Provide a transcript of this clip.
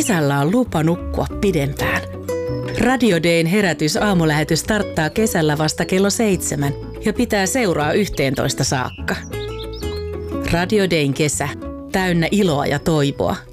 kesällä on lupa nukkua pidempään. Radio Dayn herätys-aamulähetys starttaa kesällä vasta kello 7 ja pitää seuraa 11 saakka. Radio Dayn kesä, täynnä iloa ja toivoa.